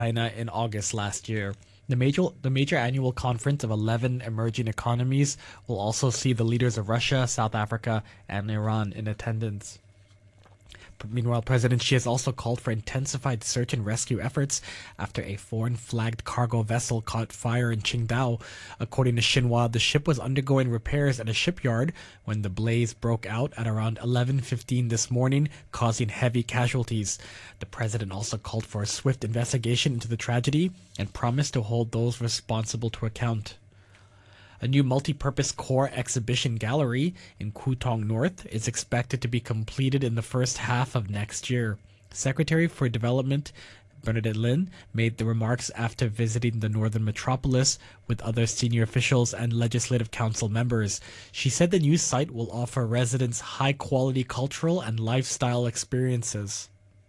China in August last year. The major annual conference of 11 emerging economies will also see the leaders of Russia, South Africa, and Iran in attendance. Meanwhile, President Xi has also called for intensified search and rescue efforts after a foreign-flagged cargo vessel caught fire in Qingdao. According to Xinhua, the ship was undergoing repairs at a shipyard when the blaze broke out at around 11:15 this morning, causing heavy casualties. The president also called for a swift investigation into the tragedy and promised to hold those responsible to account. A new multi-purpose core exhibition gallery in Kutong North is expected to be completed in the first half of next year. Secretary for Development Bernadette Lin made the remarks after visiting the northern metropolis with other senior officials and legislative council members. She said the new site will offer residents high-quality cultural and lifestyle experiences.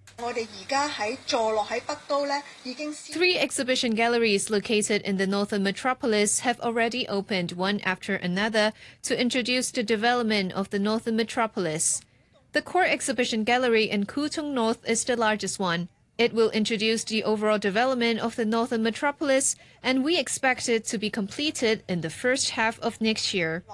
3 exhibition galleries located in the northern metropolis have already opened one after another to introduce the development of the northern metropolis. The core exhibition gallery in Kutong North is the largest one. It will introduce the overall development of the northern metropolis, and we expect it to be completed in the first half of next year.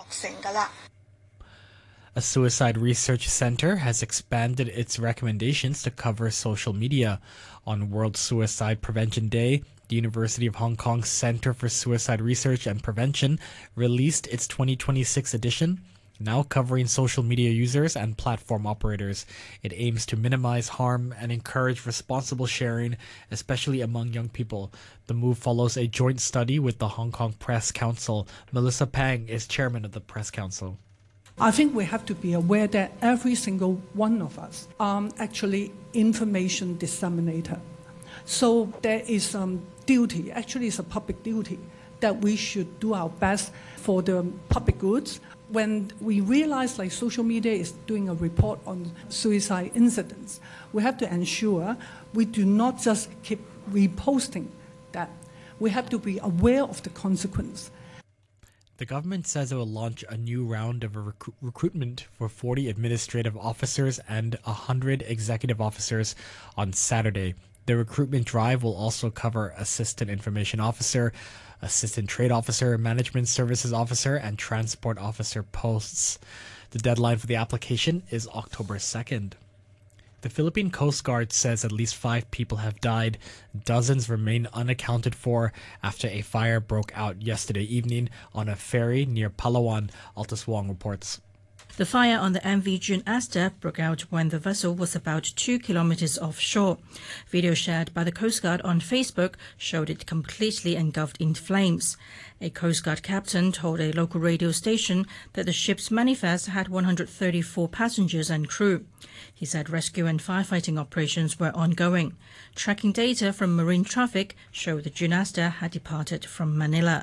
A suicide research center has expanded its recommendations to cover social media. On World Suicide Prevention Day, the University of Hong Kong's Center for Suicide Research and Prevention released its 2026 edition, now covering social media users and platform operators. It aims to minimize harm and encourage responsible sharing, especially among young people. The move follows a joint study with the Hong Kong Press Council. Melissa Pang is chairman of the Press Council. I think we have to be aware that every single one of us are actually information disseminator. So there is duty, actually it's a public duty, that we should do our best for the public goods. When we realize like social media is doing a report on suicide incidents, we have to ensure we do not just keep reposting that. We have to be aware of the consequence. The government says it will launch a new round of recruitment for 40 administrative officers and 100 executive officers on Saturday. The recruitment drive will also cover assistant information officer, assistant trade officer, management services officer, and transport officer posts. The deadline for the application is October 2nd. The Philippine Coast Guard says at least 5 people have died. Dozens remain unaccounted for after a fire broke out yesterday evening on a ferry near Palawan, Altus Wong reports. The fire on the MV June Asta broke out when the vessel was about 2 kilometers offshore. Video shared by the Coast Guard on Facebook showed it completely engulfed in flames. A Coast Guard captain told a local radio station that the ship's manifest had 134 passengers and crew. He said rescue and firefighting operations were ongoing. Tracking data from marine traffic showed the June Asta had departed from Manila.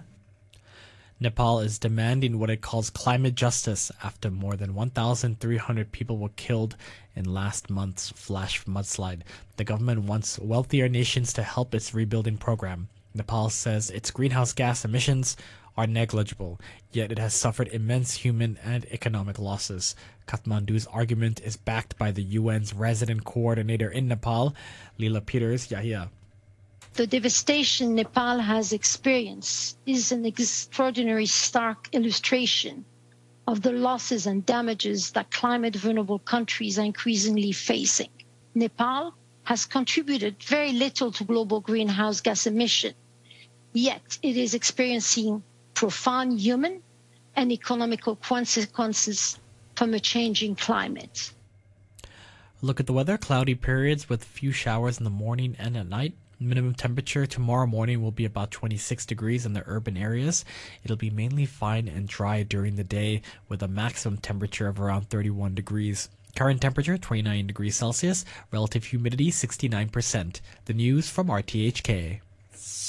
Nepal is demanding what it calls climate justice after more than 1,300 people were killed in last month's flash mudslide. The government wants wealthier nations to help its rebuilding program. Nepal says its greenhouse gas emissions are negligible, yet it has suffered immense human and economic losses. Kathmandu's argument is backed by the UN's resident coordinator in Nepal, Leela Peters Yahya. The devastation Nepal has experienced is an extraordinary stark illustration of the losses and damages that climate-vulnerable countries are increasingly facing. Nepal has contributed very little to global greenhouse gas emission, yet it is experiencing profound human and economical consequences from a changing climate. Look at the weather. Cloudy periods with few showers in the morning and at night. Minimum temperature tomorrow morning will be about 26 degrees in the urban areas. It'll be mainly fine and dry during the day with a maximum temperature of around 31 degrees. Current temperature 29 degrees Celsius. Relative humidity 69%. The news from RTHK.